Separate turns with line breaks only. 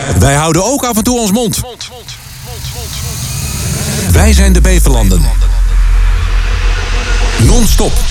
Wij houden ook af en toe ons mond. Wij zijn de Beverlanden. Non-stop